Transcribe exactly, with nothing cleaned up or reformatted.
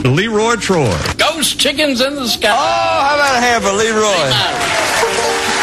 Leroy Troy. Ghost chickens in the sky. Oh, how about a hand for Leroy?